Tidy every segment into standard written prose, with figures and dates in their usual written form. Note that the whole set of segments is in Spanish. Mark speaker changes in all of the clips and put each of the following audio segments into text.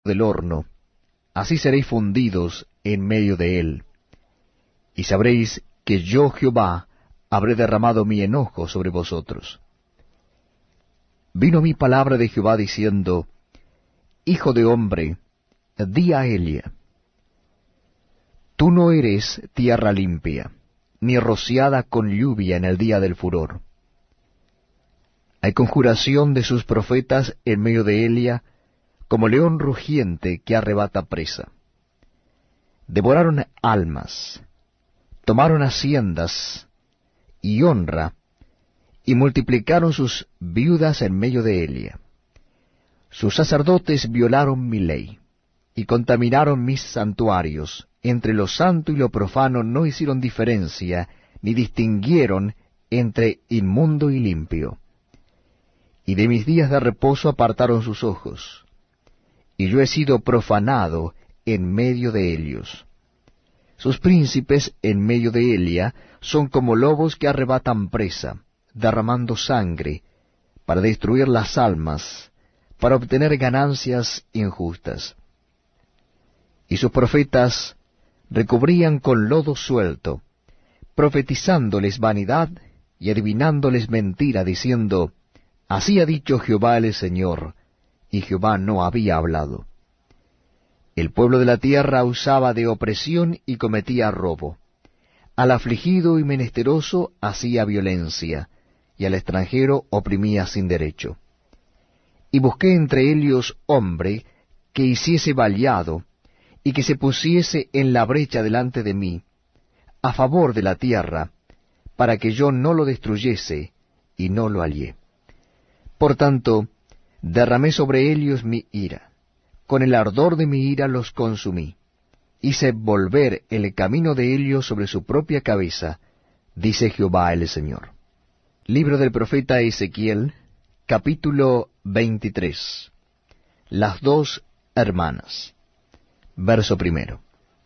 Speaker 1: del horno, así seréis fundidos en medio de él. Y sabréis que yo, Jehová, habré derramado mi enojo sobre vosotros. Vino mi palabra de Jehová diciendo, Hijo de hombre, di a Elia, tú no eres tierra limpia, ni rociada con lluvia en el día del furor. Hay conjuración de sus profetas en medio de Elia, como león rugiente que arrebata presa. Devoraron almas, tomaron haciendas y honra, y multiplicaron sus viudas en medio de Elia. Sus sacerdotes violaron mi ley, y contaminaron mis santuarios. Entre lo santo y lo profano no hicieron diferencia, ni distinguieron entre inmundo y limpio. Y de mis días de reposo apartaron sus ojos, y yo he sido profanado en medio de ellos. Sus príncipes en medio de Elia son como lobos que arrebatan presa, derramando sangre, para destruir las almas, para obtener ganancias injustas. Y sus profetas recubrían con lodo suelto, profetizándoles vanidad y adivinándoles mentira, diciendo, Así ha dicho Jehová el Señor, y Jehová no había hablado. El pueblo de la tierra usaba de opresión y cometía robo. Al afligido y menesteroso hacía violencia, y al extranjero oprimía sin derecho. Y busqué entre ellos hombre que hiciese vallado, y que se pusiese en la brecha delante de mí, a favor de la tierra, para que yo no lo destruyese, y no lo hallé. Por tanto, derramé sobre ellos mi ira, con el ardor de mi ira los consumí, hice volver el camino de ellos sobre su propia cabeza, dice Jehová el Señor. Libro del profeta Ezequiel, capítulo 23. Las dos hermanas. Verso 1.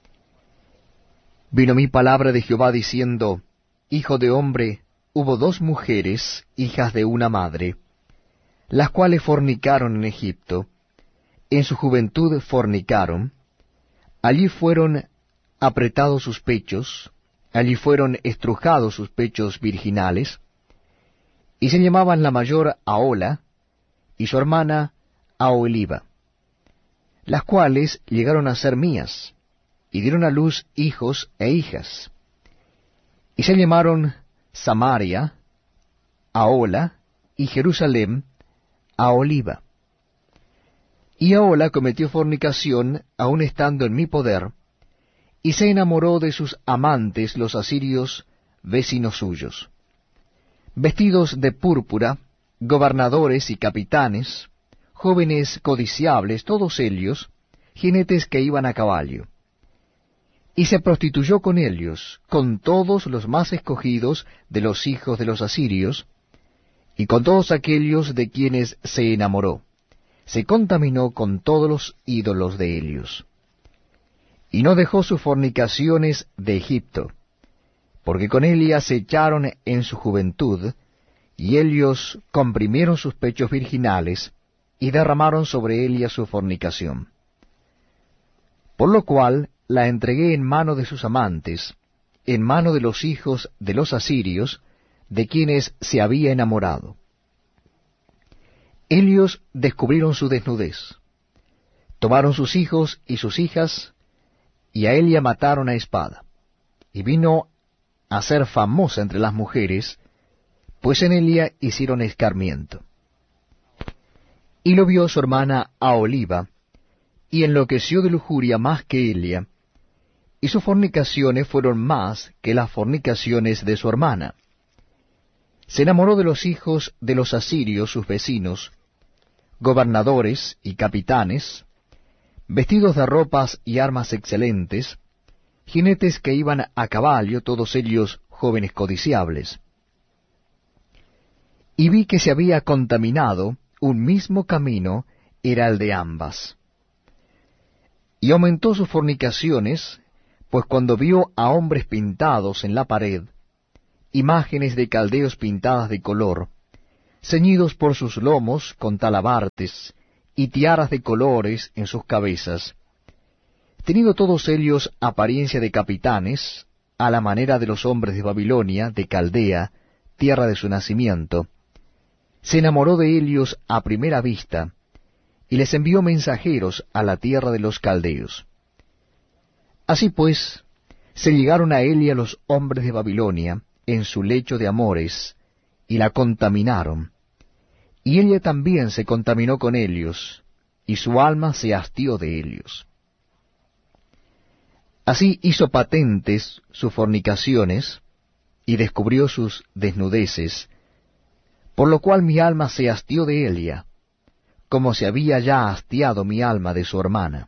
Speaker 1: Vino mi palabra de Jehová diciendo, Hijo de hombre, hubo dos mujeres, hijas de una madre, las cuales fornicaron en Egipto, en su juventud fornicaron, allí fueron apretados sus pechos, allí fueron estrujados sus pechos virginales, y se llamaban la mayor Ahola, y su hermana Aholiba, las cuales llegaron a ser mías, y dieron a luz hijos e hijas. Y se llamaron Samaria, Ahola, y Jerusalén, Aholiba. Y Ahola cometió fornicación, aun estando en mi poder, y se enamoró de sus amantes los asirios, vecinos suyos. Vestidos de púrpura, gobernadores y capitanes, jóvenes codiciables, todos ellos, jinetes que iban a caballo. Y se prostituyó con ellos, con todos los más escogidos de los hijos de los asirios, y con todos aquellos de quienes se enamoró. Se contaminó con todos los ídolos de ellos. Y no dejó sus fornicaciones de Egipto, porque con Elia se echaron en su juventud, y ellos comprimieron sus pechos virginales, y derramaron sobre Elia su fornicación. Por lo cual la entregué en mano de sus amantes, en mano de los hijos de los asirios, de quienes se había enamorado. Ellos descubrieron su desnudez, tomaron sus hijos y sus hijas, y a Elia mataron a espada, y vino a ser famosa entre las mujeres, pues en Elia hicieron escarmiento. Y lo vio su hermana Aholiba, y enloqueció de lujuria más que Elia, y sus fornicaciones fueron más que las fornicaciones de su hermana. Se enamoró de los hijos de los asirios, sus vecinos, gobernadores y capitanes, vestidos de ropas y armas excelentes, jinetes que iban a caballo, todos ellos jóvenes codiciables. Y vi que se había contaminado, un mismo camino era el de ambas. Y aumentó sus fornicaciones, pues cuando vio a hombres pintados en la pared, imágenes de caldeos pintadas de color, ceñidos por sus lomos con talabartes, y tiaras de colores en sus cabezas, teniendo todos ellos apariencia de capitanes, a la manera de los hombres de Babilonia, de Caldea, tierra de su nacimiento, se enamoró de ellos a primera vista, y les envió mensajeros a la tierra de los caldeos. Así pues, se llegaron a Elia los hombres de Babilonia en su lecho de amores, y la contaminaron, y ella también se contaminó con ellos, y su alma se hastió de ellos. Así hizo patentes sus fornicaciones, y descubrió sus desnudeces, por lo cual mi alma se hastió de Elia, como se había ya hastiado mi alma de su hermana.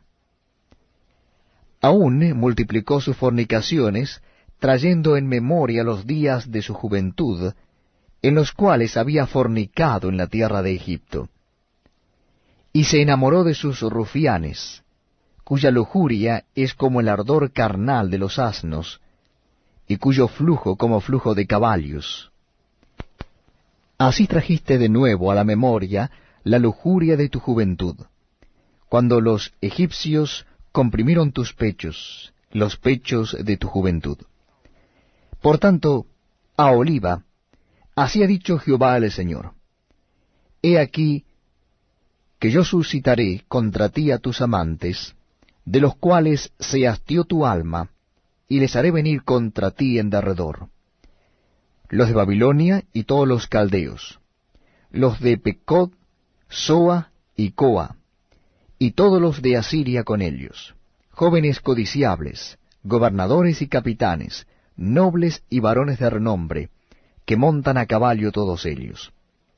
Speaker 1: Aún multiplicó sus fornicaciones, trayendo en memoria los días de su juventud, en los cuales había fornicado en la tierra de Egipto. Y se enamoró de sus rufianes, cuya lujuria es como el ardor carnal de los asnos, y cuyo flujo como flujo de caballos. Así trajiste de nuevo a la memoria la lujuria de tu juventud, cuando los egipcios comprimieron tus pechos, los pechos de tu juventud. Por tanto, Aholiba, así ha dicho Jehová el Señor: He aquí que yo suscitaré contra ti a tus amantes, de los cuales se hastió tu alma, y les haré venir contra ti en derredor, los de Babilonia y todos los caldeos, los de Pecod, Soa y Coa, y todos los de Asiria con ellos, jóvenes codiciables, gobernadores y capitanes, nobles y varones de renombre, que montan a caballo todos ellos.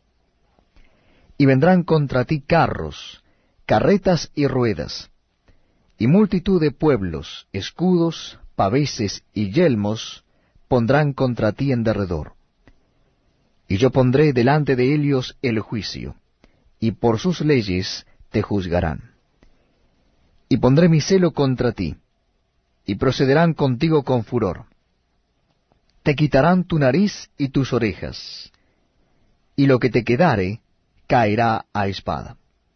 Speaker 1: Y vendrán contra ti carros, carretas y ruedas, y multitud de pueblos, escudos, paveses y yelmos pondrán contra ti en derredor. Y yo pondré delante de ellos el juicio, y por sus leyes te juzgarán. Y pondré mi celo contra ti, y procederán contigo con furor. Te quitarán tu nariz y tus orejas, y lo que te quedare caerá a espada.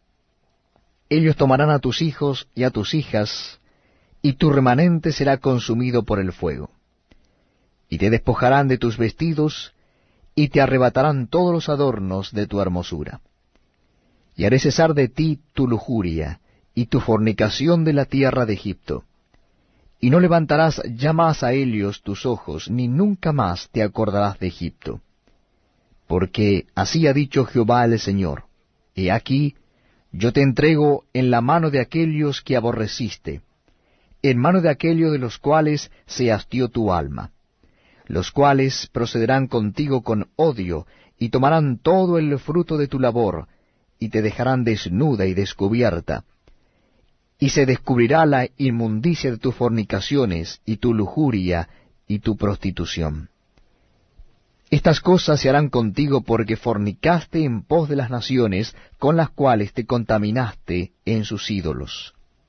Speaker 1: Ellos tomarán a tus hijos y a tus hijas, y tu remanente será consumido por el fuego. Y te despojarán de tus vestidos, y te arrebatarán todos los adornos de tu hermosura. Y haré cesar de ti tu lujuria, y tu fornicación de la tierra de Egipto. Y no levantarás ya más a ellos tus ojos, ni nunca más te acordarás de Egipto. Porque así ha dicho Jehová el Señor: He aquí, yo te entrego en la mano de aquellos que aborreciste, en mano de aquellos de los cuales se hastió tu alma, los cuales procederán contigo con odio, y tomarán todo el fruto de tu labor, y te dejarán desnuda y descubierta, y se descubrirá la inmundicia de tus fornicaciones, y tu lujuria, y tu prostitución. Estas cosas se harán contigo porque fornicaste en pos de las naciones con las cuales te contaminaste en sus ídolos.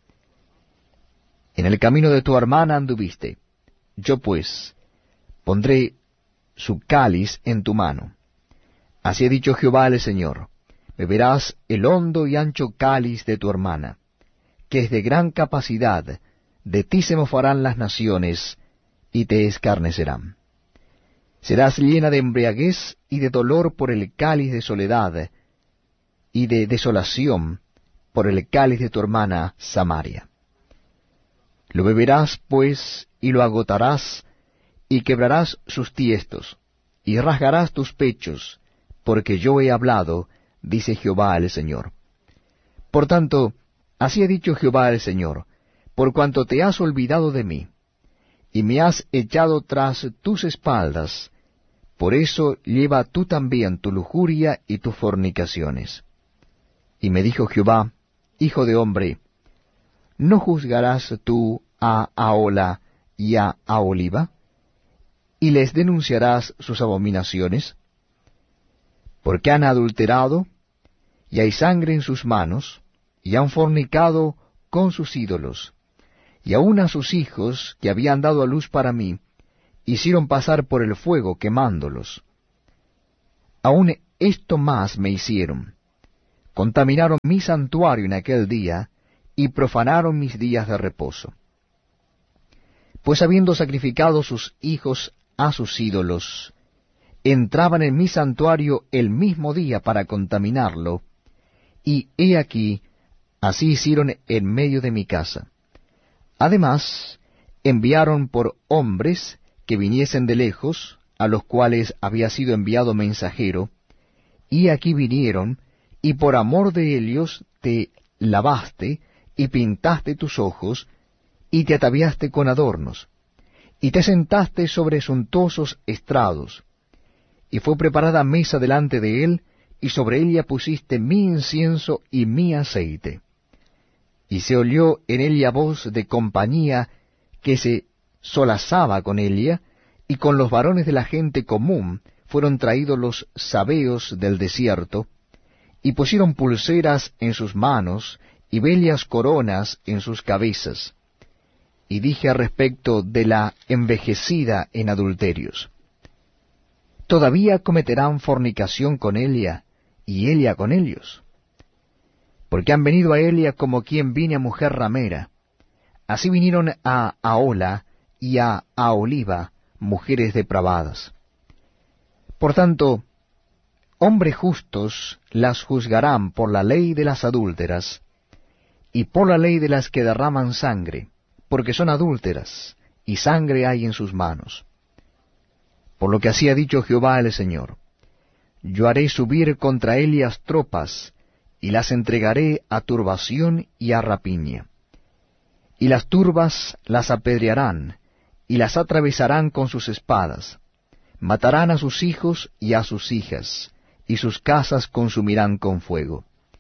Speaker 1: En el camino de tu hermana anduviste. Yo pues pondré su cáliz en tu mano. Así ha dicho Jehová el Señor: Beberás el hondo y ancho cáliz de tu hermana, que es de gran capacidad. De ti se mofarán las naciones, y te escarnecerán. Serás llena de embriaguez y de dolor por el cáliz de soledad, y de desolación por el cáliz de tu hermana Samaria. Lo beberás, pues, y lo agotarás, y quebrarás sus tiestos, y rasgarás tus pechos, porque yo he hablado, dice Jehová el Señor. Por tanto, así ha dicho Jehová el Señor: por cuanto te has olvidado de mí, y me has echado tras tus espaldas, por eso lleva tú también tu lujuria y tus fornicaciones. Y me dijo Jehová: Hijo de hombre, ¿no juzgarás tú a Ahola y a Aholiba? ¿Y les denunciarás sus abominaciones? Porque han adulterado, y hay sangre en sus manos, y han fornicado con sus ídolos, y aun a sus hijos, que habían dado a luz para mí, hicieron pasar por el fuego quemándolos. Aun esto más me hicieron, contaminaron mi santuario en aquel día, y profanaron mis días de reposo. Pues habiendo sacrificado sus hijos a sus ídolos, entraban en mi santuario el mismo día para contaminarlo, y he aquí, así hicieron en medio de mi casa. Además, enviaron por hombres que viniesen de lejos, a los cuales había sido enviado mensajero, y aquí vinieron, y por amor de ellos te lavaste, y pintaste tus ojos, y te ataviaste con adornos, y te sentaste sobre suntuosos estrados, y fue preparada mesa delante de él, y sobre ella pusiste mi incienso y mi aceite. Y se oyó en ella voz de compañía que se solazaba con ella, y con los varones de la gente común fueron traídos los sabeos del desierto, y pusieron pulseras en sus manos, y bellas coronas en sus cabezas. Y dije al respecto de la envejecida en adulterios: ¿todavía cometerán fornicación con ella, y ella con ellos? Porque han venido a Elia como quien viene a mujer ramera. Así vinieron a Ahola y a Aholiba, mujeres depravadas. Por tanto, hombres justos las juzgarán por la ley de las adúlteras, y por la ley de las que derraman sangre, porque son adúlteras, y sangre hay en sus manos. Por lo que así ha dicho Jehová el Señor: yo haré subir contra Elias tropas, y las entregaré a turbación y a rapiña. Y las turbas las apedrearán, y las atravesarán con sus espadas. Matarán a sus hijos y a sus hijas, y sus casas consumirán con fuego.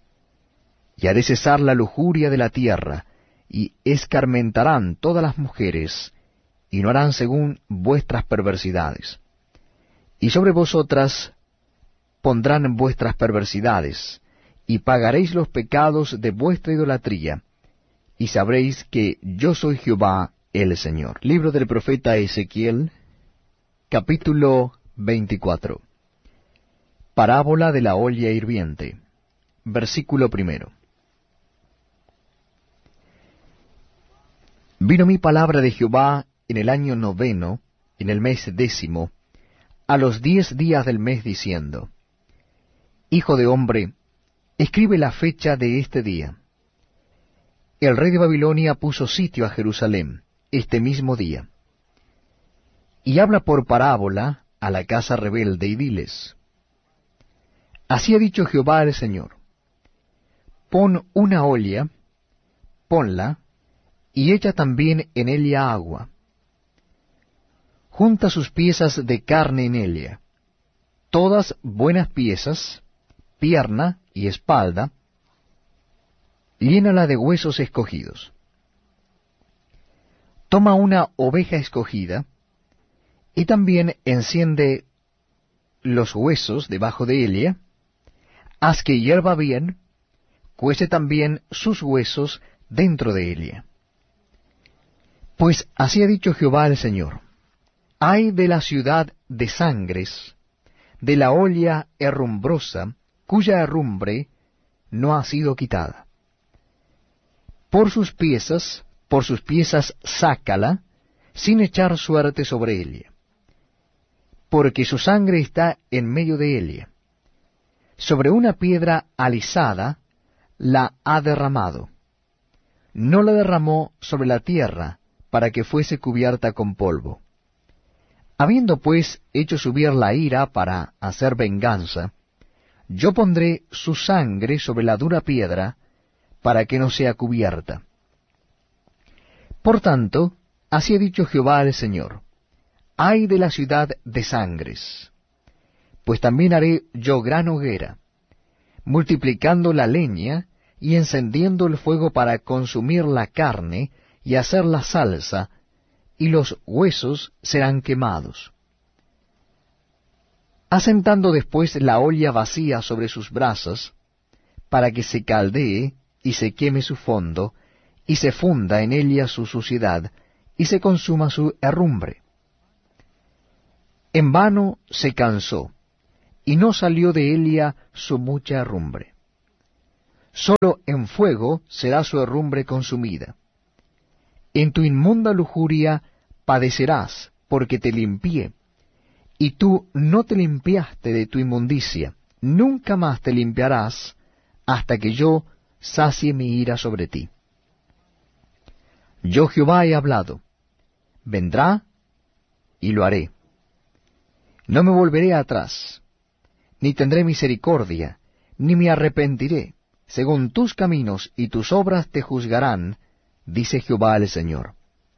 Speaker 1: Y haré cesar la lujuria de la tierra, y escarmentarán todas las mujeres, y no harán según vuestras perversidades. Y sobre vosotras pondrán vuestras perversidades, y pagaréis los pecados de vuestra idolatría, y sabréis que yo soy Jehová el Señor. Libro del profeta Ezequiel, capítulo 24. Parábola de la olla hirviente. Versículo 1. Vino mi palabra de Jehová en el año 9, en el mes 10, a los 10 días del mes, diciendo: Hijo de hombre, escribe la fecha de este día. El rey de Babilonia puso sitio a Jerusalén este mismo día. Y habla por parábola a la casa rebelde, y diles: Así ha dicho Jehová el Señor: Pon una olla, ponla, y echa también en ella agua. Junta sus piezas de carne en ella, todas buenas piezas, pierna y espalda, llénala de huesos escogidos. Toma una oveja escogida, y también enciende los huesos debajo de ella, haz que hierva bien, cuece también sus huesos dentro de ella. Pues así ha dicho Jehová el Señor: ay de la ciudad de sangres, de la olla herrumbrosa, cuya herrumbre no ha sido quitada. Por sus piezas sácala, sin echar suerte sobre ella. Porque su sangre está en medio de ella. Sobre una piedra alisada la ha derramado. No la derramó sobre la tierra, para que fuese cubierta con polvo. Habiendo pues hecho subir la ira para hacer venganza, yo pondré su sangre sobre la dura piedra, para que no sea cubierta. Por tanto, así ha dicho Jehová el Señor: ay de la ciudad de sangres, pues también haré yo gran hoguera, multiplicando la leña y encendiendo el fuego para consumir la carne y hacer la salsa, y los huesos serán quemados. Asentando después la olla vacía sobre sus brasas, para que se caldee y se queme su fondo, y se funda en ella su suciedad, y se consuma su herrumbre. En vano se cansó, y no salió de ella su mucha herrumbre. sólo en fuego será su herrumbre consumida. En tu inmunda lujuria padecerás, porque te limpié, y tú no te limpiaste de tu inmundicia, nunca más te limpiarás, hasta que yo sacie mi ira sobre ti. Yo Jehová he hablado, vendrá y lo haré. No me volveré atrás, ni tendré misericordia, ni me arrepentiré. Según tus caminos y tus obras te juzgarán, dice Jehová el Señor.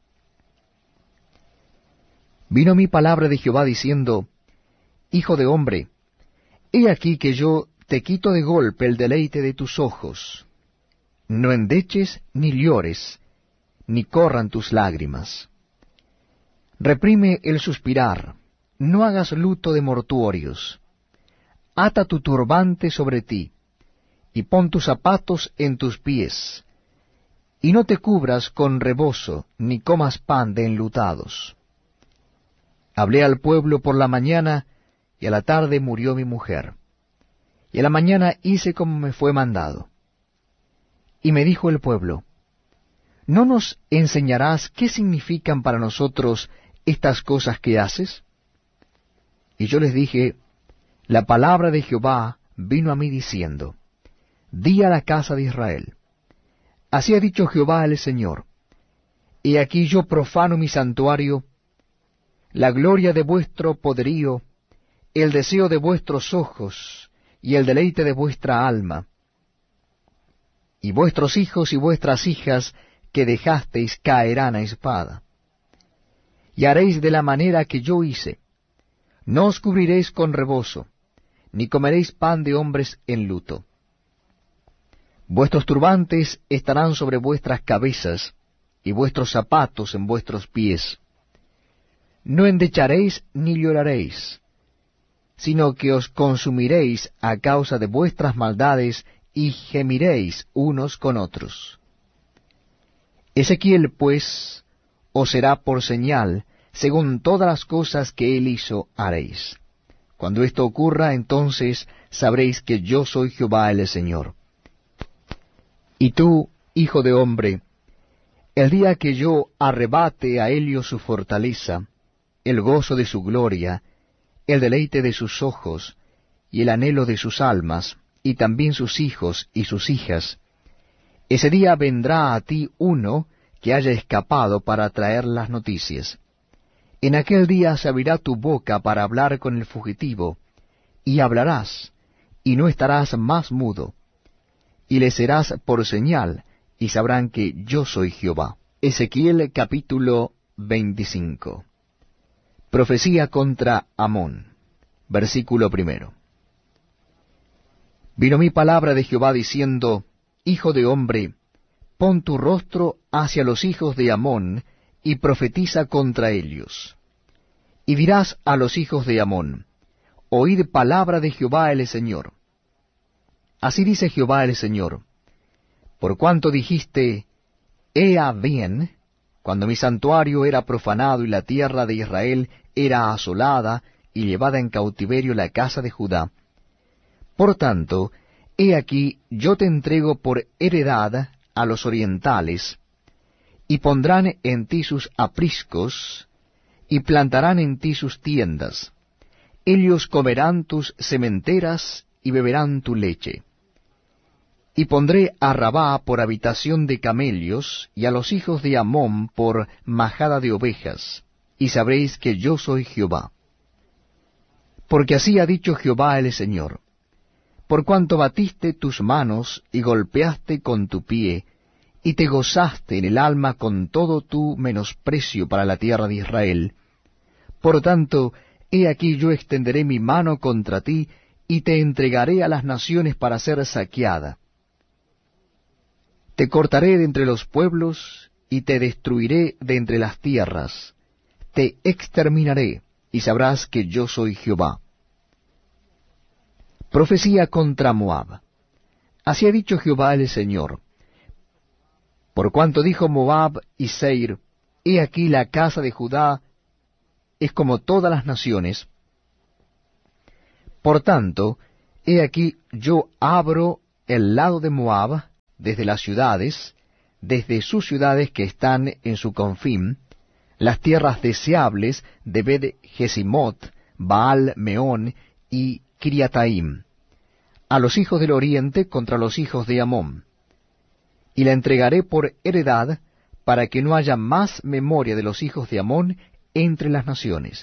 Speaker 1: Vino mi palabra de Jehová diciendo, Hijo de hombre, he aquí que yo te quito de golpe el deleite de tus ojos. No endeches ni llores, ni corran tus lágrimas. Reprime el suspirar, no hagas luto de mortuorios. Ata tu turbante sobre ti, y pon tus zapatos en tus pies, y no te cubras con rebozo, ni comas pan de enlutados. Hablé al pueblo por la mañana, y a la tarde murió mi mujer. Y a la mañana hice como me fue mandado. Y me dijo el pueblo, ¿no nos enseñarás qué significan para nosotros estas cosas que haces? Y yo les dije, la palabra de Jehová vino a mí diciendo, di a la casa de Israel, así ha dicho Jehová el Señor, he aquí yo profano mi santuario, la gloria de vuestro poderío, el deseo de vuestros ojos, y el deleite de vuestra alma, y vuestros hijos y vuestras hijas que dejasteis caerán a espada. Y haréis de la manera que yo hice, no os cubriréis con rebozo, ni comeréis pan de hombres en luto. Vuestros turbantes estarán sobre vuestras cabezas, y vuestros zapatos en vuestros pies. No endecharéis ni lloraréis, sino que os consumiréis a causa de vuestras maldades, y gemiréis unos con otros. Ezequiel, pues, os será por señal, según todas las cosas que él hizo haréis. Cuando esto ocurra, entonces sabréis que yo soy Jehová el Señor. Y tú, hijo de hombre, el día que yo arrebate a Helio su fortaleza, el gozo de su gloria, el deleite de sus ojos, y el anhelo de sus almas, y también sus hijos y sus hijas, ese día vendrá a ti uno que haya escapado para traer las noticias. En aquel día se abrirá tu boca para hablar con el fugitivo, y hablarás, y no estarás más mudo, y le serás por señal, y sabrán que yo soy Jehová. Ezequiel capítulo 25. Profecía contra Amón. Versículo 1. Vino mi palabra de Jehová diciendo, Hijo de hombre, pon tu rostro hacia los hijos de Amón, y profetiza contra ellos. Y dirás a los hijos de Amón, oíd palabra de Jehová el Señor. Así dice Jehová el Señor, por cuanto dijiste, Ea bien, cuando mi santuario era profanado y la tierra de Israel era asolada y llevada en cautiverio la casa de Judá. Por tanto, he aquí yo te entrego por heredad a los orientales, y pondrán en ti sus apriscos, y plantarán en ti sus tiendas. Ellos comerán tus sementeras y beberán tu leche. Y pondré a Rabá por habitación de camellos, y a los hijos de Amón por majada de ovejas, y sabréis que yo soy Jehová. Porque así ha dicho Jehová el Señor, por cuanto batiste tus manos y golpeaste con tu pie, y te gozaste en el alma con todo tu menosprecio para la tierra de Israel, por tanto, he aquí yo extenderé mi mano contra ti, y te entregaré a las naciones para ser saqueada. Te cortaré de entre los pueblos, y te destruiré de entre las tierras. Te exterminaré, y sabrás que yo soy Jehová. Profecía contra Moab. Así ha dicho Jehová el Señor. Por cuanto dijo Moab y Seir, he aquí la casa de Judá es como todas las naciones. Por tanto, he aquí yo abro el lado de Moab, desde las ciudades, desde sus ciudades que están en su confín, las tierras deseables de Bet-Jesimot, Baal-Meón y Kiriataim, a los hijos del oriente contra los hijos de Amón. Y la entregaré por heredad, para que no haya más memoria de los hijos de Amón entre las naciones.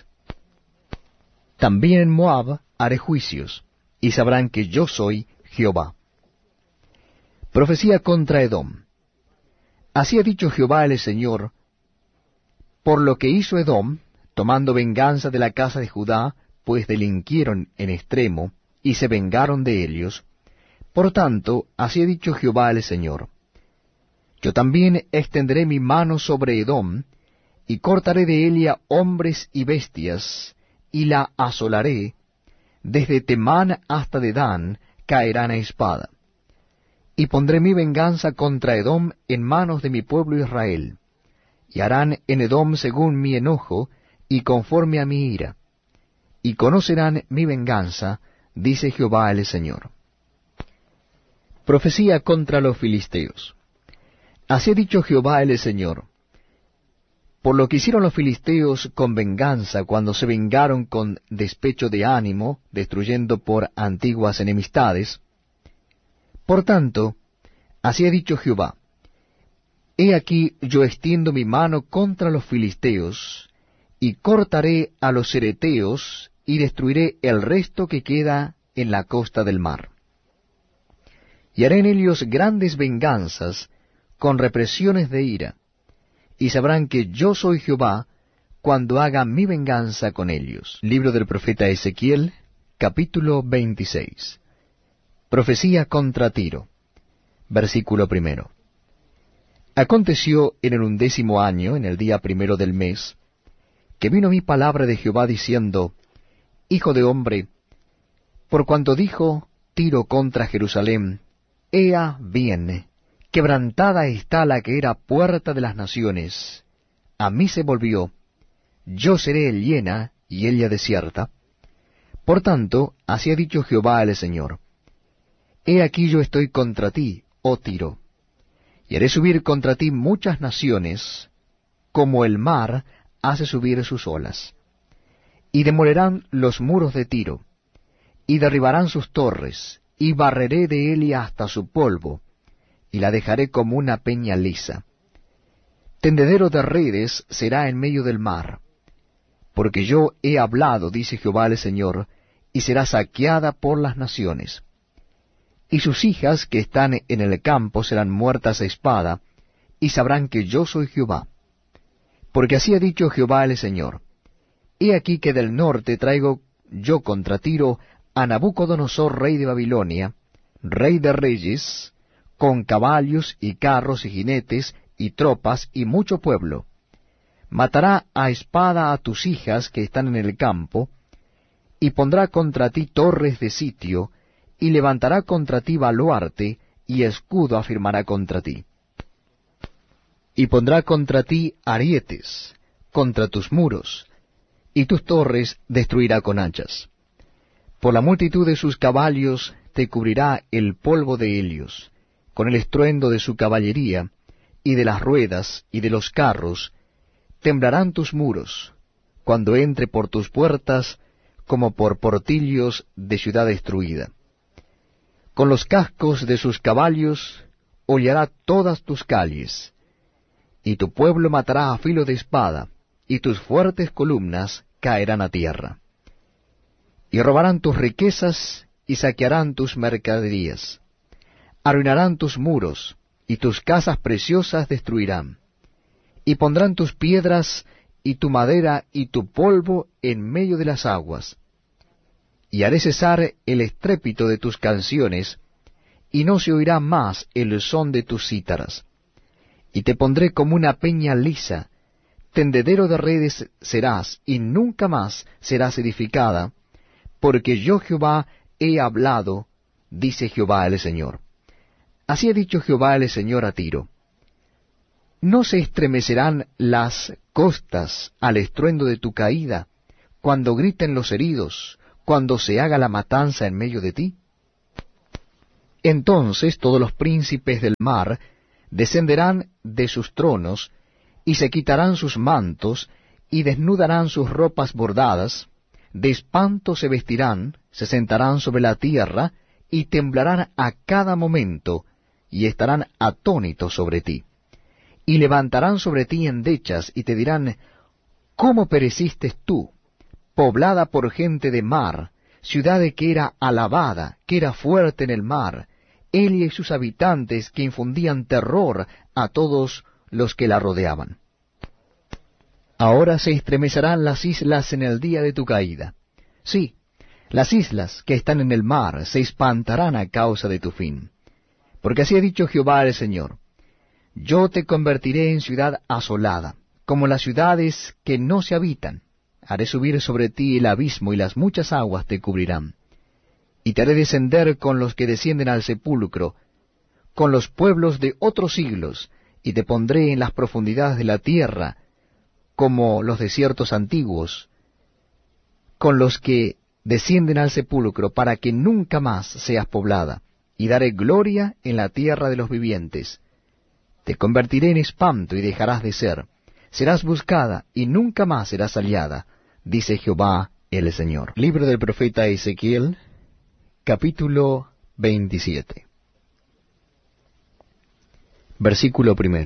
Speaker 1: También en Moab haré juicios, y sabrán que yo soy Jehová. Profecía contra Edom. Así ha dicho Jehová el Señor, por lo que hizo Edom, tomando venganza de la casa de Judá, pues delinquieron en extremo, y se vengaron de ellos. Por tanto, así ha dicho Jehová el Señor, yo también extenderé mi mano sobre Edom, y cortaré de ella hombres y bestias, y la asolaré, desde Temán hasta Dedán caerán a espada. Y pondré mi venganza contra Edom en manos de mi pueblo Israel, y harán en Edom según mi enojo, y conforme a mi ira, y conocerán mi venganza, dice Jehová el Señor. Profecía contra los filisteos. Así ha dicho Jehová el Señor, por lo que hicieron los filisteos con venganza cuando se vengaron con despecho de ánimo, destruyendo por antiguas enemistades. Por tanto, así ha dicho Jehová, he aquí yo extiendo mi mano contra los filisteos, y cortaré a los cereteos, y destruiré el resto que queda en la costa del mar. Y haré en ellos grandes venganzas, con represiones de ira, y sabrán que yo soy Jehová, cuando haga mi venganza con ellos. Libro del profeta Ezequiel, capítulo 26. Profecía contra Tiro. Versículo 1. Aconteció en el 11º año, en el día 1 del mes, que vino mi palabra de Jehová diciendo, Hijo de hombre, por cuanto dijo Tiro contra Jerusalén, Ea bien, quebrantada está la que era puerta de las naciones, a mí se volvió, yo seré llena y ella desierta. Por tanto, así ha dicho Jehová el Señor, he aquí yo estoy contra ti, oh Tiro, y haré subir contra ti muchas naciones, como el mar hace subir sus olas. Y demolerán los muros de Tiro, y derribarán sus torres, y barreré de ella hasta su polvo, y la dejaré como una peña lisa. Tendedero de redes será en medio del mar, porque yo he hablado, dice Jehová el Señor, y será saqueada por las naciones. Y sus hijas que están en el campo serán muertas a espada, y sabrán que yo soy Jehová. Porque así ha dicho Jehová el Señor, he aquí que del norte traigo yo contra Tiro a Nabucodonosor rey de Babilonia, rey de reyes, con caballos y carros y jinetes y tropas y mucho pueblo. Matará a espada a tus hijas que están en el campo, y pondrá contra ti torres de sitio, y levantará contra ti baluarte, y escudo afirmará contra ti. Y pondrá contra ti arietes, contra tus muros, y tus torres destruirá con hachas. Por la multitud de sus caballos te cubrirá el polvo de ellos, con el estruendo de su caballería, y de las ruedas, y de los carros, temblarán tus muros, cuando entre por tus puertas, como por portillos de ciudad destruida. Con los cascos de sus caballos hollará todas tus calles, y tu pueblo matará a filo de espada, y tus fuertes columnas caerán a tierra. Y robarán tus riquezas, y saquearán tus mercaderías. Arruinarán tus muros, y tus casas preciosas destruirán. Y pondrán tus piedras, y tu madera, y tu polvo en medio de las aguas. Y haré cesar el estrépito de tus canciones, y no se oirá más el son de tus cítaras. Y te pondré como una peña lisa, tendedero de redes serás, y nunca más serás edificada, porque yo Jehová he hablado, dice Jehová el Señor. Así ha dicho Jehová el Señor a Tiro. ¿No se estremecerán las costas al estruendo de tu caída, cuando griten los heridos, cuando se haga la matanza en medio de ti? Entonces todos los príncipes del mar descenderán de sus tronos, y se quitarán sus mantos, y desnudarán sus ropas bordadas, de espanto se vestirán, se sentarán sobre la tierra, y temblarán a cada momento, y estarán atónitos sobre ti. Y levantarán sobre ti endechas, y te dirán, ¿cómo pereciste tú, poblada por gente de mar, ciudad que era alabada, que era fuerte en el mar, ella y sus habitantes que infundían terror a todos los que la rodeaban? Ahora se estremecerán las islas en el día de tu caída. Sí, las islas que están en el mar se espantarán a causa de tu fin. Porque así ha dicho Jehová el Señor: yo te convertiré en ciudad asolada, como las ciudades que no se habitan. Haré subir sobre ti el abismo, y las muchas aguas te cubrirán. Y te haré descender con los que descienden al sepulcro, con los pueblos de otros siglos, y te pondré en las profundidades de la tierra, como los desiertos antiguos, con los que descienden al sepulcro, para que nunca más seas poblada, y daré gloria en la tierra de los vivientes. Te convertiré en espanto y dejarás de ser. Serás buscada y nunca más serás hallada, dice Jehová el Señor. Libro del profeta Ezequiel, capítulo 27. Versículo 1.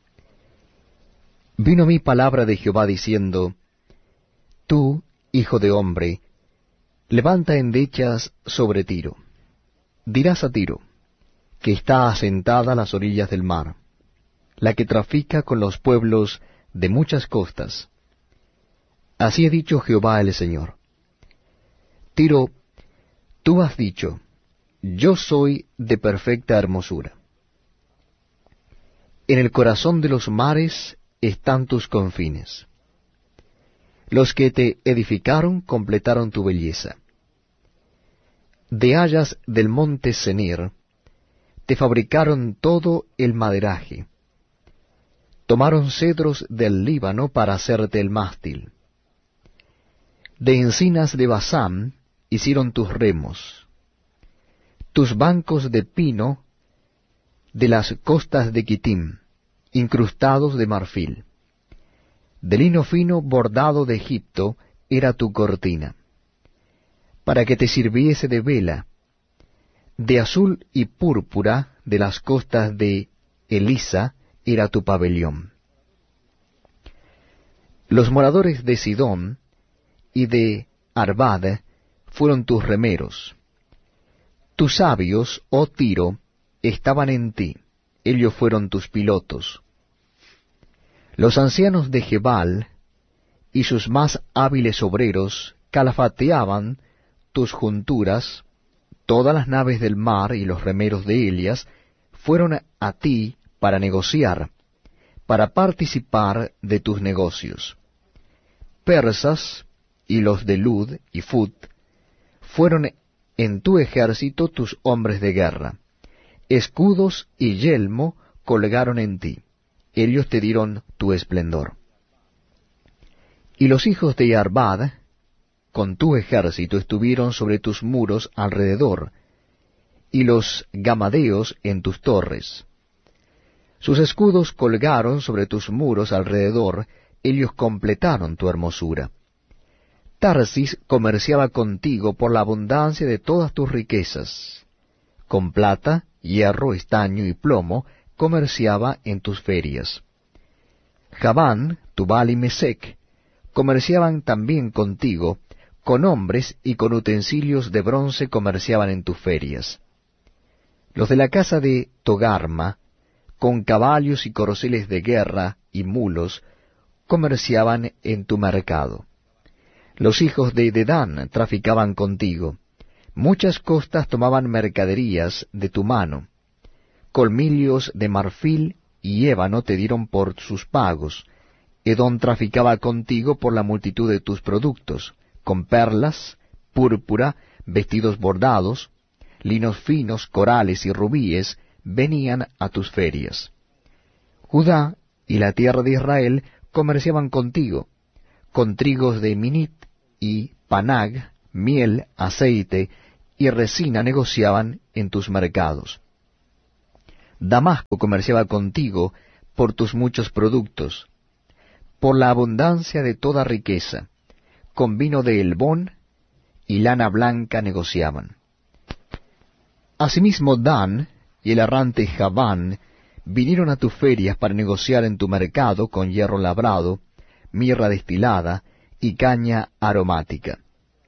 Speaker 1: Vino mi palabra de Jehová diciendo: tú, hijo de hombre, levanta endechas sobre Tiro. Dirás a Tiro, que está asentada a las orillas del mar, la que trafica con los pueblos de muchas costas. Así ha dicho Jehová el Señor: Tiro, tú has dicho, yo soy de perfecta hermosura. En el corazón de los mares están tus confines. Los que te edificaron completaron tu belleza. De hayas del monte Senir te fabricaron todo el maderaje. Tomaron cedros del Líbano para hacerte el mástil. De encinas de Basán hicieron tus remos. Tus bancos de pino de las costas de Quitim, incrustados de marfil. De lino fino bordado de Egipto era tu cortina, para que te sirviese de vela. De azul y púrpura de las costas de Elisa era tu pabellón. Los moradores de Sidón y de Arvad fueron tus remeros. Tus sabios, oh Tiro, estaban en ti, ellos fueron tus pilotos. Los ancianos de Gebal y sus más hábiles obreros calafateaban tus junturas. Todas las naves del mar y los remeros de Elias fueron a ti para negociar, para participar de tus negocios. Persas y los de Lud y Fut fueron en tu ejército tus hombres de guerra. Escudos y yelmo colgaron en ti, ellos te dieron tu esplendor. Y los hijos de Arvad, con tu ejército, estuvieron sobre tus muros alrededor, y los gamadeos en tus torres. Sus escudos colgaron sobre tus muros alrededor, ellos completaron tu hermosura. Tarsis comerciaba contigo por la abundancia de todas tus riquezas. Con plata, hierro, estaño y plomo comerciaba en tus ferias. Javán, Tubal y Mesec comerciaban también contigo, con hombres y con utensilios de bronce comerciaban en tus ferias. Los de la casa de Togarma, con caballos y corceles de guerra y mulos, comerciaban en tu mercado. Los hijos de Dedán traficaban contigo. Muchas costas tomaban mercaderías de tu mano. Colmillos de marfil y ébano te dieron por sus pagos. Edom traficaba contigo por la multitud de tus productos, con perlas, púrpura, vestidos bordados, linos finos, corales y rubíes, venían a tus ferias. Judá y la tierra de Israel comerciaban contigo, con trigos de Minit y Panag, miel, aceite y resina negociaban en tus mercados. Damasco comerciaba contigo por tus muchos productos, por la abundancia de toda riqueza, con vino de Helbón y lana blanca negociaban. Asimismo Dan y el errante Javán vinieron a tus ferias para negociar en tu mercado con hierro labrado, mirra destilada y caña aromática.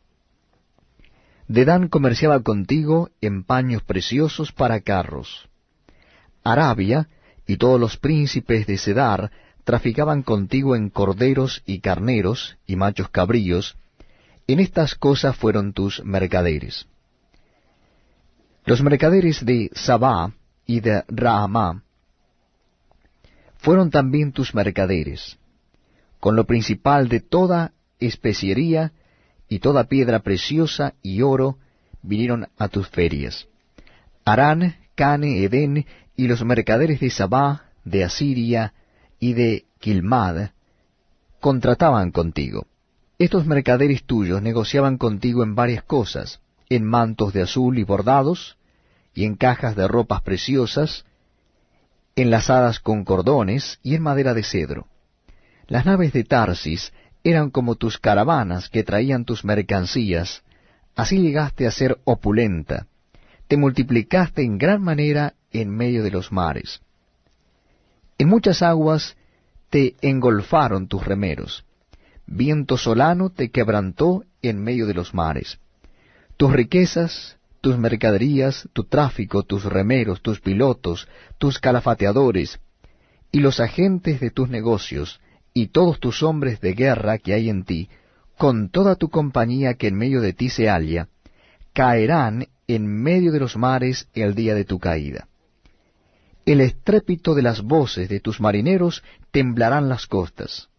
Speaker 1: Dedán comerciaba contigo en paños preciosos para carros. Arabia y todos los príncipes de Cedar traficaban contigo en corderos y carneros y machos cabríos. En estas cosas fueron tus mercaderes. Los mercaderes de Sabá y de Raamá fueron también tus mercaderes, con lo principal de toda especiería y toda piedra preciosa y oro vinieron a tus ferias. Harán, Cane, Edén y los mercaderes de Sabá, de Asiria y de Quilmad contrataban contigo. Estos mercaderes tuyos negociaban contigo en varias cosas, en mantos de azul y bordados, y en cajas de ropas preciosas, enlazadas con cordones y en madera de cedro. Las naves de Tarsis eran como tus caravanas que traían tus mercancías, así llegaste a ser opulenta, te multiplicaste en gran manera en medio de los mares. En muchas aguas te engolfaron tus remeros, viento solano te quebrantó en medio de los mares. Tus riquezas, tus mercaderías, tu tráfico, tus remeros, tus pilotos, tus calafateadores, y los agentes de tus negocios, y todos tus hombres de guerra que hay en ti, con toda tu compañía que en medio de ti se halla, caerán en medio de los mares el día de tu caída. El estrépito de las voces de tus marineros temblarán las costas.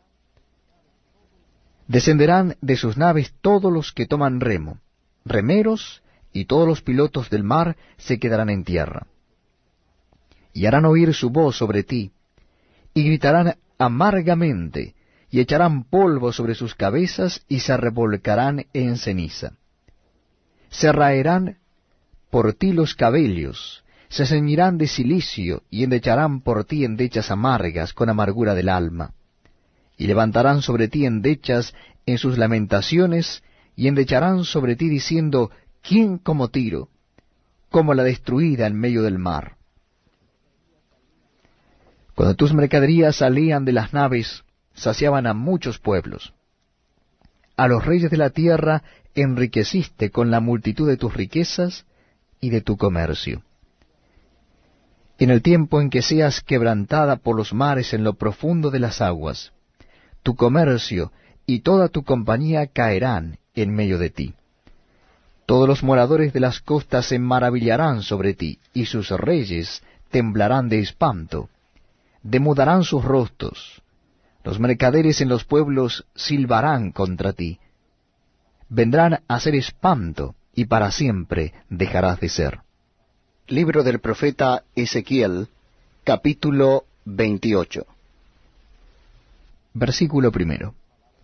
Speaker 1: Descenderán de sus naves todos los que toman remo, remeros, y todos los pilotos del mar se quedarán en tierra. Y harán oír su voz sobre ti, y gritarán amargamente, y echarán polvo sobre sus cabezas, y se revolcarán en ceniza. Se raerán por ti los cabellos, se ceñirán de cilicio, y endecharán por ti endechas amargas con amargura del alma. Y levantarán sobre ti endechas en sus lamentaciones, y endecharán sobre ti diciendo, ¿quién como Tiro, como la destruida en medio del mar? Cuando tus mercaderías salían de las naves, saciaban a muchos pueblos. A los reyes de la tierra enriqueciste con la multitud de tus riquezas y de tu comercio. En el tiempo en que seas quebrantada por los mares en lo profundo de las aguas, tu comercio y toda tu compañía caerán en medio de ti. Todos los moradores de las costas se maravillarán sobre ti, y sus reyes temblarán de espanto, demudarán sus rostros. Los mercaderes en los pueblos silbarán contra ti. Vendrán a ser espanto, y para siempre dejarás de ser.
Speaker 2: Libro del profeta Ezequiel, capítulo 28.
Speaker 1: Versículo 1.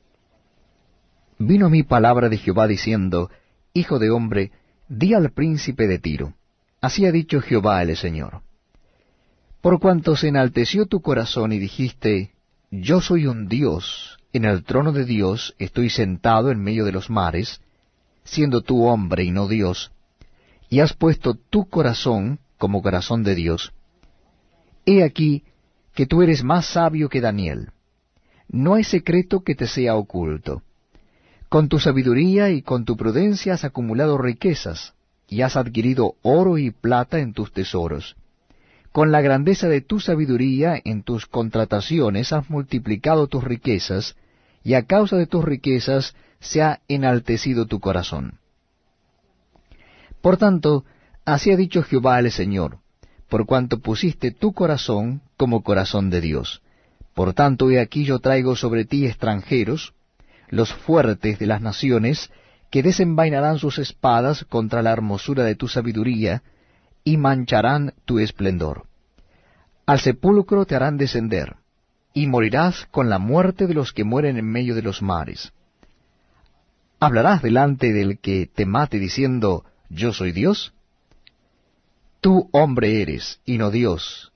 Speaker 1: Vino a mí palabra de Jehová diciendo, Hijo de hombre, di al príncipe de Tiro, así ha dicho Jehová el Señor. Por cuanto se enalteció tu corazón y dijiste, yo soy un Dios, en el trono de Dios estoy sentado en medio de los mares, siendo tú hombre y no Dios, y has puesto tu corazón como corazón de Dios. He aquí que tú eres más sabio que Daniel. No hay secreto que te sea oculto. Con tu sabiduría y con tu prudencia has acumulado riquezas, y has adquirido oro y plata en tus tesoros. Con la grandeza de tu sabiduría en tus contrataciones has multiplicado tus riquezas, y a causa de tus riquezas se ha enaltecido tu corazón. Por tanto, así ha dicho Jehová el Señor, por cuanto pusiste tu corazón como corazón de Dios. Por tanto, he aquí yo traigo sobre ti extranjeros, los fuertes de las naciones, que desenvainarán sus espadas contra la hermosura de tu sabiduría, y mancharán tu esplendor. Al sepulcro te harán descender, y morirás con la muerte de los que mueren en medio de los mares. Hablarás delante del que te mate diciendo, ¿yo soy Dios? Tú hombre eres, y no Dios,